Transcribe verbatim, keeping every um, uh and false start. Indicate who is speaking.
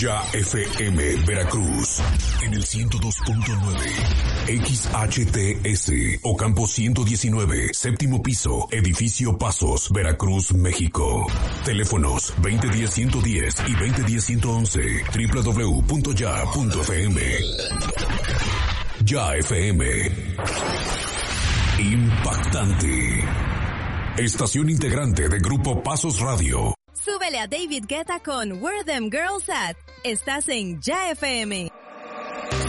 Speaker 1: Ya F M Veracruz en el ciento dos punto nueve, X H T S Ocampo ciento diecinueve, séptimo piso, edificio Pasos, Veracruz, México. Teléfonos veinte diez ciento diez y veinte diez ciento once, doble u doble u doble u punto ya punto f m. Ya F M. Impactante. Estación integrante de Grupo Pasos Radio.
Speaker 2: Súbele a David Guetta con Where Them Girls At. Estás en Ya F M.